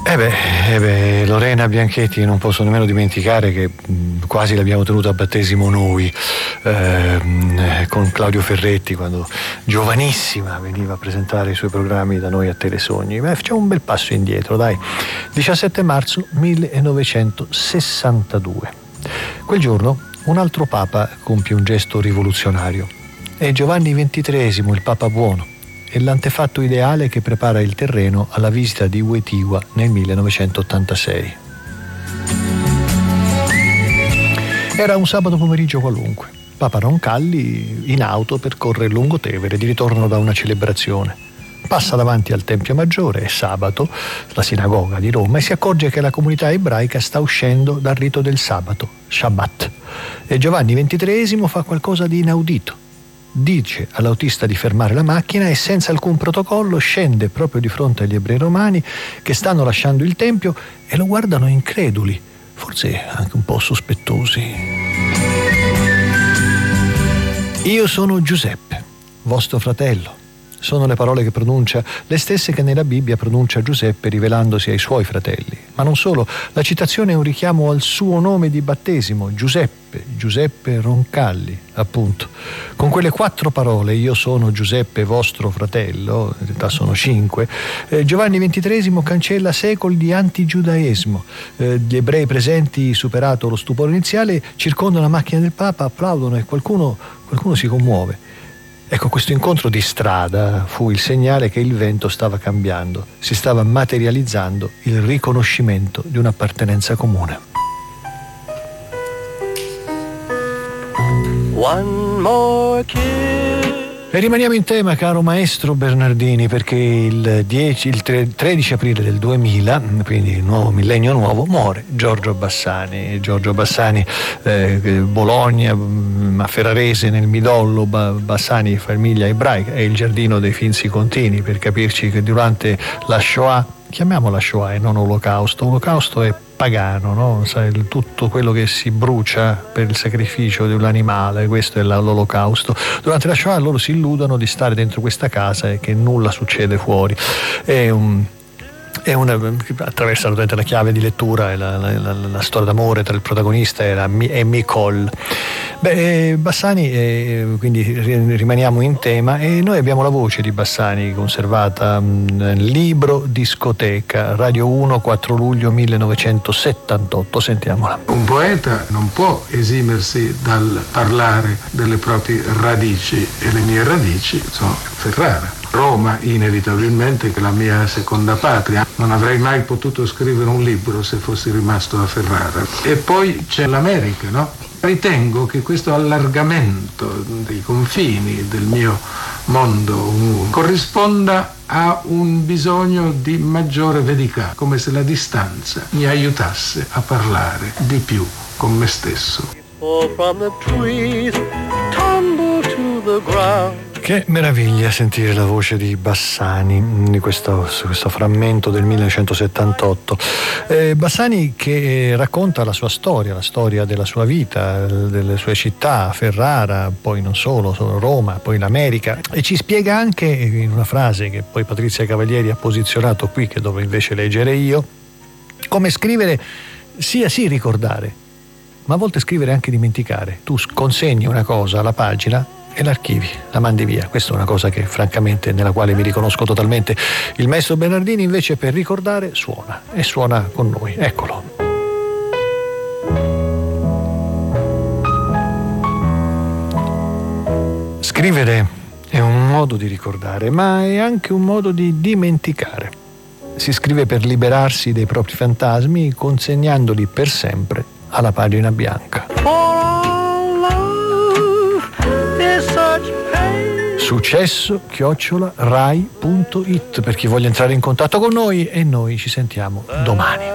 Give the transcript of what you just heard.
Lorena Bianchetti non posso nemmeno dimenticare che quasi l'abbiamo tenuta a battesimo noi, con Claudio Ferretti, quando giovanissima veniva a presentare i suoi programmi da noi a Telesogni. Facciamo un bel passo indietro, dai. 17 marzo 1962. Quel giorno un altro papa compie un gesto rivoluzionario. È Giovanni XXIII, il Papa buono, e l'antefatto ideale che prepara il terreno alla visita di Wojtyła nel 1986. Era un sabato pomeriggio qualunque. Papa Roncalli, in auto, percorre il Lungotevere di ritorno da una celebrazione. Passa davanti al Tempio Maggiore, è sabato, la sinagoga di Roma, e si accorge che la comunità ebraica sta uscendo dal rito del sabato, Shabbat. E Giovanni XXIII fa qualcosa di inaudito. Dice all'autista di fermare la macchina e senza alcun protocollo scende proprio di fronte agli ebrei romani che stanno lasciando il tempio e lo guardano increduli, forse anche un po' sospettosi. Io sono Giuseppe, vostro fratello. Sono le parole che pronuncia, le stesse che nella Bibbia pronuncia Giuseppe rivelandosi ai suoi fratelli. Ma non solo, la citazione è un richiamo al suo nome di battesimo, Giuseppe Roncalli, appunto. Con quelle 4 parole, io sono Giuseppe vostro fratello, in realtà sono 5, Giovanni XXIII cancella secoli di antigiudaesimo. Gli ebrei presenti, superato lo stupore iniziale, circondano la macchina del Papa, applaudono e qualcuno si commuove. Ecco, questo incontro di strada fu il segnale che il vento stava cambiando, si stava materializzando il riconoscimento di un'appartenenza comune. One more kiss. E rimaniamo in tema, caro maestro Bernardini, perché il 13 aprile del 2000, quindi il nuovo millennio nuovo, muore Giorgio Bassani. Giorgio Bassani, Bologna, a Ferrarese nel Midollo, Bassani, famiglia ebraica, è il giardino dei Finzi Contini, per capirci che durante la Shoah, chiamiamola Shoah e non Olocausto è pagano, no? Sai, tutto quello che si brucia per il sacrificio di un animale, questo è l'olocausto. Durante la Shoah loro si illudono di stare dentro questa casa e che nulla succede fuori. Attraversa la chiave di lettura e la storia d'amore tra il protagonista e Micol. Bassani, quindi rimaniamo in tema, e noi abbiamo la voce di Bassani conservata nel libro Discoteca, Radio 1, 4 luglio 1978. Sentiamola. Un poeta non può esimersi dal parlare delle proprie radici, e le mie radici sono Ferrara. Roma, inevitabilmente, che è la mia seconda patria. Non avrei mai potuto scrivere un libro se fossi rimasto a Ferrara. E poi c'è l'America, no? Ritengo che questo allargamento dei confini del mio mondo corrisponda a un bisogno di maggiore verità, come se la distanza mi aiutasse a parlare di più con me stesso. Che meraviglia sentire la voce di Bassani di questo frammento del 1978. Bassani che racconta la sua storia, la storia della sua vita, delle sue città, Ferrara, poi non solo Roma, poi l'America, e ci spiega anche in una frase che poi Patrizia Cavalieri ha posizionato qui, che dovrò invece leggere io, come scrivere sia sì ricordare, ma a volte scrivere anche dimenticare. Tu consegni una cosa alla pagina e l'archivi, la mandi via. Questa è una cosa che francamente nella quale mi riconosco totalmente. Il maestro Bernardini invece per ricordare suona, e suona con noi. Eccolo. Scrivere è un modo di ricordare, ma è anche un modo di dimenticare. Si scrive per liberarsi dei propri fantasmi, consegnandoli per sempre alla pagina bianca. Successo@rai.it per chi voglia entrare in contatto con noi, e noi ci sentiamo domani.